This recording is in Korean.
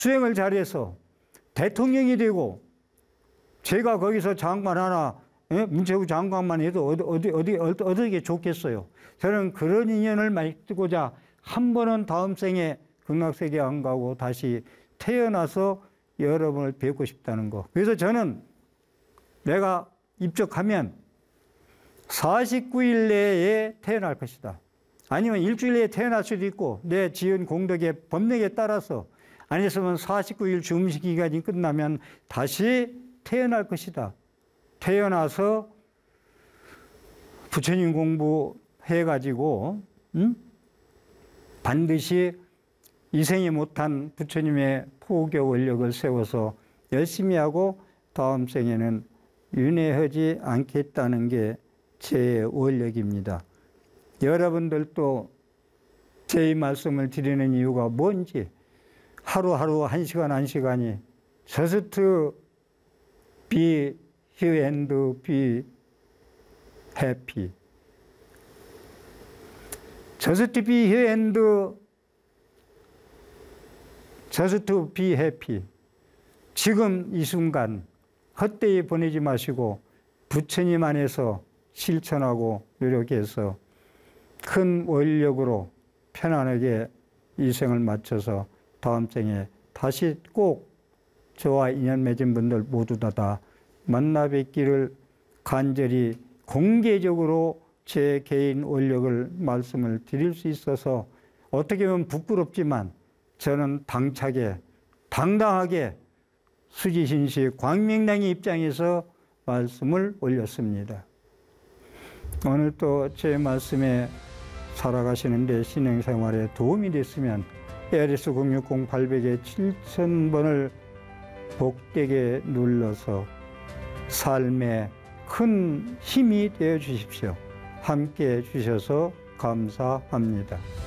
수행을 잘해서 대통령이 되고 제가 거기서 장관 하나, 문체부 장관만 해도 어떻게 좋겠어요. 저는 그런 인연을 맺고자 한 번은 다음 생에 극락세계 안 가고 다시 태어나서 여러분을 뵙고 싶다는 거. 그래서 저는 내가 입적하면 49일 내에 태어날 것이다. 아니면 일주일 내에 태어날 수도 있고 내 지은 공덕의 법력에 따라서 아니었으면 49일 주무식 기간이 끝나면 다시 태어날 것이다. 태어나서 부처님 공부해가지고 반드시 이생에 못한 부처님의 포교 원력을 세워서 열심히 하고 다음 생에는 윤회하지 않겠다는 게 제 원력입니다. 여러분들도 제 말씀을 드리는 이유가 뭔지 하루하루 한 시간이 just be here and be happy. just be here and just be happy. 지금 이 순간 헛되이 보내지 마시고 부처님 안에서 실천하고 노력해서 큰 원력으로 편안하게 이 생을 마쳐서 다음 생에 다시 꼭 저와 인연 맺은 분들 모두 다 만나 뵙기를 간절히 공개적으로 제 개인 원력을 말씀을 드릴 수 있어서 어떻게 보면 부끄럽지만 저는 당차게 당당하게 수지신시 광명당의 입장에서 말씀을 올렸습니다. 오늘 또 제 말씀에 살아가시는데 신앙생활에 도움이 됐으면 ARS 060-800에 7000번을 복되게 눌러서 삶에 큰 힘이 되어 주십시오. 함께 해 주셔서 감사합니다.